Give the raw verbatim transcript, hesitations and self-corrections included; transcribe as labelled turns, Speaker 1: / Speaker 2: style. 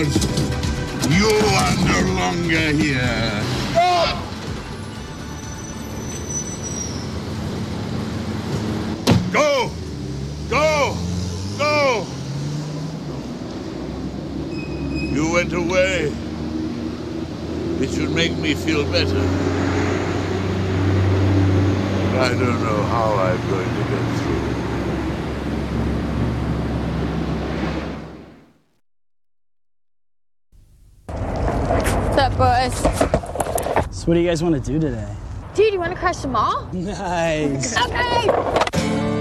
Speaker 1: guards! You are no longer here! Go! Go! Go! You went away. It should make me feel better. But I don't know how I'm going to get through.
Speaker 2: What's up, boys?
Speaker 3: So what do you guys want to do today?
Speaker 2: Dude, you want to crash the mall?
Speaker 3: Nice.
Speaker 2: Okay.